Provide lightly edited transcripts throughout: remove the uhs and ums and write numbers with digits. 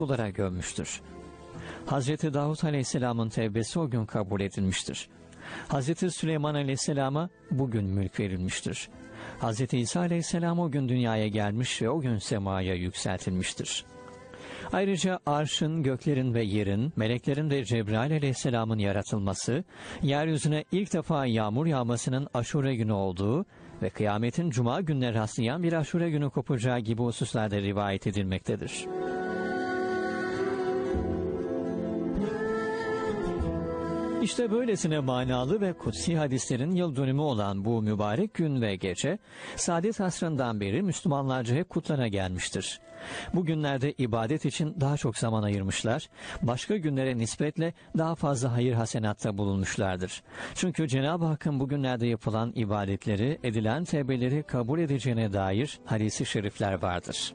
olarak gömmüştür. Hazreti Davud Aleyhisselam'ın tevbesi o gün kabul edilmiştir. Hazreti Süleyman Aleyhisselam'a bugün mülk verilmiştir. Hazreti İsa Aleyhisselam o gün dünyaya gelmiş ve o gün semaya yükseltilmiştir. Ayrıca arşın, göklerin ve yerin, meleklerin ve Cebrail Aleyhisselam'ın yaratılması, yeryüzüne ilk defa yağmur yağmasının Aşure günü olduğu ve kıyametin cuma gününe rastlayan bir Aşure günü kopacağı gibi hususlarda rivayet edilmektedir. İşte böylesine manalı ve kutsi hadislerin yıl dönümü olan bu mübarek gün ve gece, saadet asrından beri Müslümanlarca hep kutlana gelmiştir. Bu günlerde ibadet için daha çok zaman ayırmışlar, başka günlere nispetle daha fazla hayır hasenatta bulunmuşlardır. Çünkü Cenab-ı Hakk'ın bu günlerde yapılan ibadetleri, edilen tevbeleri kabul edeceğine dair hadis-i şerifler vardır.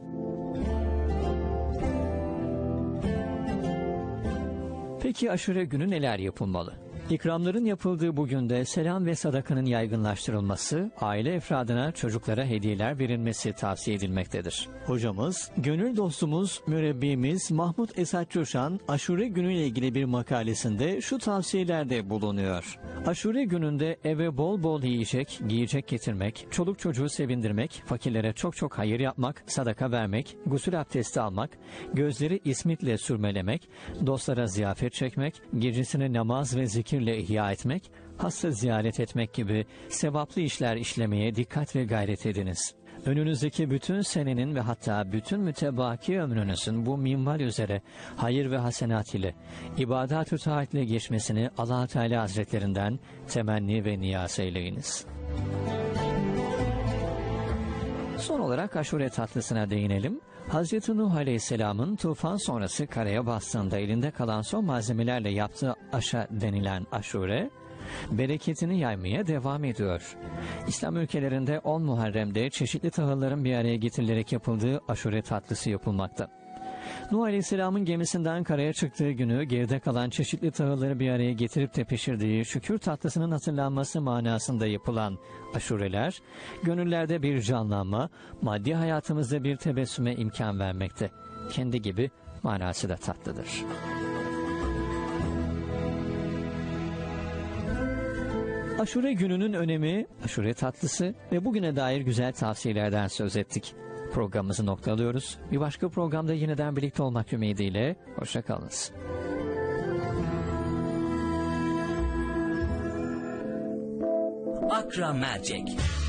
Peki Aşure günü neler yapılmalı? İkramların yapıldığı bu günde selam ve sadakanın yaygınlaştırılması, aile efradına çocuklara hediyeler verilmesi tavsiye edilmektedir. Hocamız, gönül dostumuz, mürebbimiz Mahmut Esat Coşan, Aşure günüyle ilgili bir makalesinde şu tavsiyelerde bulunuyor. Aşure gününde eve bol bol yiyecek, giyecek getirmek, çoluk çocuğu sevindirmek, fakirlere çok çok hayır yapmak, sadaka vermek, gusül abdesti almak, gözleri ismitle sürmelemek, dostlara ziyafet çekmek, gecesini namaz ve zikirle ihya etmek, hasta ziyaret etmek gibi sevaplı işler işlemeye dikkat ve gayret ediniz. Önünüzdeki bütün senenin ve hatta bütün mütebaki ömrünüzün bu minval üzere hayır ve hasenat ile, ibadat-ı taat ile geçmesini Allah Teala Hazretlerinden temenni ve niyaz eyleyiniz. Son olarak Aşure tatlısına değinelim. Hazreti Nuh Aleyhisselam'ın tufan sonrası karaya bastığında elinde kalan son malzemelerle yaptığı aşa denilen aşure, bereketini yaymaya devam ediyor. İslam ülkelerinde 10 Muharrem'de çeşitli tahılların bir araya getirilerek yapıldığı aşure tatlısı yapılmakta. Nuh Aleyhisselam'ın gemisinden karaya çıktığı günü geride kalan çeşitli tahılları bir araya getirip de pişirdiği şükür tatlısının hatırlanması manasında yapılan aşureler, gönüllerde bir canlanma, maddi hayatımızda bir tebessüme imkan vermekte. Kendi gibi manası da tatlıdır. Aşure gününün önemi, aşure tatlısı ve bugüne dair güzel tavsiyelerden söz ettik. Programımızı noktalıyoruz. Bir başka programda yeniden birlikte olmak ümidiyle. Hoşça kalınız. Akra Mercek.